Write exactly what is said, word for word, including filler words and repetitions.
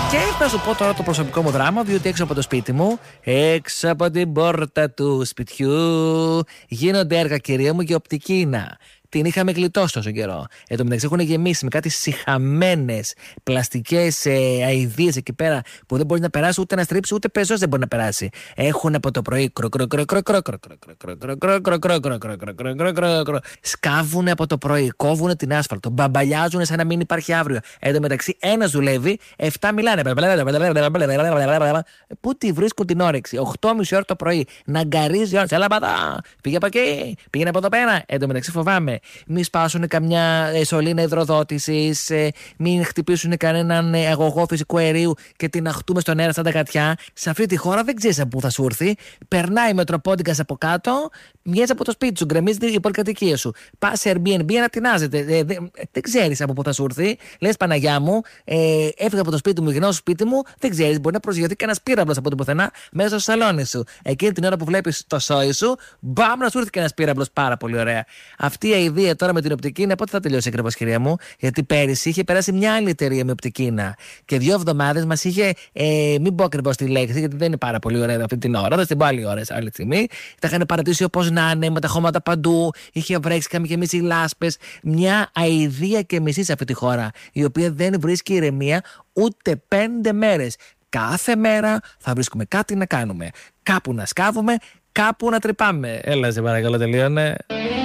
Και θα σου πω τώρα το προσωπικό μου δράμα, διότι έξω από το σπίτι μου, έξω από την πόρτα του σπιτιού, γίνονται έργα, κυρία μου, και οπτικίνα. Την είχαμε γλιτώσει τόσο καιρό. Εν τω μεταξύ έχουν γεμίσει με κάτι σιχαμένες πλαστικές ε, αηδίες εκεί πέρα που δεν μπορεί να περάσει ούτε να στρίψει ούτε πεζός δεν μπορεί να περάσει. Έχουν από το πρωί σκάβουν από το πρωί, κόβουν την άσφαλτο, μπαμπαλιάζουν σαν να μην υπάρχει αύριο. Εν τω μεταξύ ένας δουλεύει, εφτά μιλάνε. Πού τη βρίσκουν την όρεξη, οκτώ και μισή ώρα το πρωί, να γκαρίζει η ώρα. Έλα πατά, πήγε από εκεί, πήγαινε από εδώ πέρα. Εν τω μεταξύ φοβάμαι. Μην σπάσουν καμιά σωλήνα υδροδότησης, μην χτυπήσουν κανέναν αγωγό φυσικού αερίου και την αχτούμε στον αέρα σαν τα κατιά. Σε αυτή τη χώρα δεν ξέρεις από πού θα σου έρθει. Περνάει η Μετροπόντιγκας από κάτω, βγαίνει από το σπίτι σου, γκρεμίζει η πολυκατοικία σου. Πα σε Airbnb να τεινάζεται. Ε, δεν δεν ξέρεις από πού θα σου έρθει. Λες, Παναγιά μου, ε, έφυγα από το σπίτι μου, γυρνάω στο σπίτι μου, δεν ξέρεις. Μπορεί να προσγειωθεί κανένα πύραυλος από το πουθενά μέσα στο σαλόνι σου. Εκείνη την ώρα που βλέπεις το σόι σου, μπαμ να σου έρθει κανένα πύραυλος. Πάρα πολύ ωραία. Αυτή η ιδέα τώρα με την οπτικίνα, πότε θα τελειώσει ακριβώς, κυρία μου? Γιατί πέρυσι είχε περάσει μια άλλη εταιρεία με οπτικίνα και δύο εβδομάδες μας είχε. Ε, μην πω ακριβώς τη λέξη, γιατί δεν είναι πάρα πολύ ωραία αυτή την ώρα. Θα την πω άλλη ώρα, άλλη στιγμή. Τα είχαν παρατήσει όπως να είναι, με τα χώματα παντού. Είχε βρέξει, είχαμε γεμίσει λάσπες. Μια αηδία και μισή σε αυτή τη χώρα, η οποία δεν βρίσκει ηρεμία ούτε πέντε μέρες. Κάθε μέρα θα βρίσκουμε κάτι να κάνουμε. Κάπου να σκάβουμε, κάπου να τρυπάμε. Έλα, σε παρακαλώ, τελείωνε.